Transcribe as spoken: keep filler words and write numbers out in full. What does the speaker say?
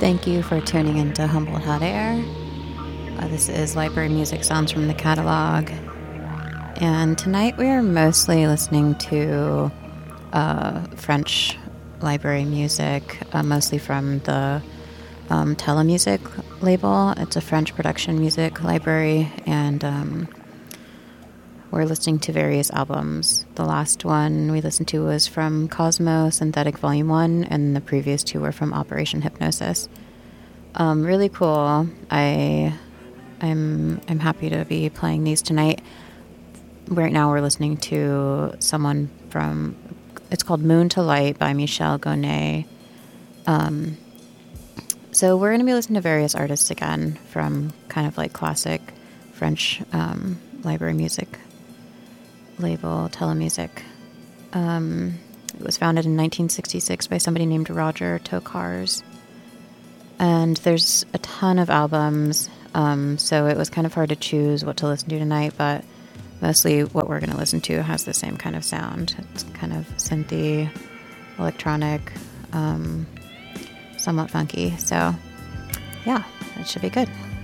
Thank you for tuning into Humboldt Hot Air. Uh, this is Library Music Sounds from the Catalog. And tonight we are mostly listening to uh, French library music, uh, mostly from the um, Telemusic label. It's a French production music library, and um, we're listening to various albums. The last one we listened to was from Cosmo Synthetic Volume one, and the previous two were from Operation Hypnosis. Um, really cool. I, I'm, I'm happy to be playing these tonight. Right now we're listening to someone from, it's called Moon to Light by Michel Gonnet. Um, so we're going to be listening to various artists again from kind of like classic French um, library music label, Telemusic. Um, it was founded in nineteen sixty-six by somebody named Roger Tocars. And there's a ton of albums, um, so it was kind of hard to choose what to listen to tonight, but mostly what we're going to listen to has the same kind of sound. It's kind of synthy, electronic, um, somewhat funky. So, yeah, it should be good.